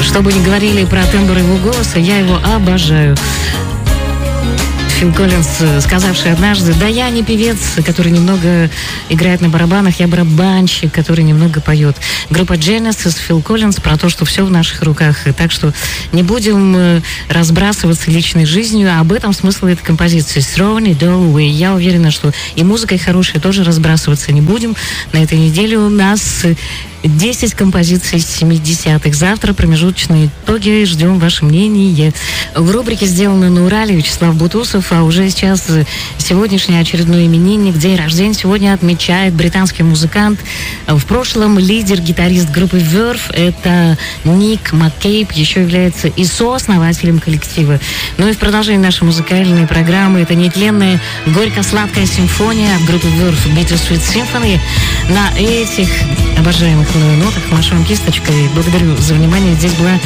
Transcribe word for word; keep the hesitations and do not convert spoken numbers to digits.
Что бы ни говорили про тембр его голоса, я его обожаю. Фил Коллинз, сказавший однажды: да я не певец, который немного играет на барабанах, я барабанщик, который немного поет. Группа Genesis, Фил Коллинз, про то, что все в наших руках. Так что не будем разбрасываться личной жизнью. Об этом смысл этой композиции. Thrown it all away. Я уверена, что и музыкой хорошей тоже разбрасываться не будем. На этой неделе у нас десять композиций семидесятых. Завтра промежуточные итоги. Ждем ваше мнение. В рубрике «Сделано на Урале» Вячеслав Бутусов, а уже сейчас сегодняшний очередной именинник, день рождения сегодня отмечает британский музыкант. В прошлом лидер-гитарист группы Verve, это Ник Маккейб, еще является и сооснователем коллектива. Ну и в продолжении нашей музыкальной программы это нетленная горько-сладкая симфония от группы Verve, Bittersweet Symphony. На этих обожаемых мною нотах машу вам кисточкой. Благодарю за внимание. Здесь была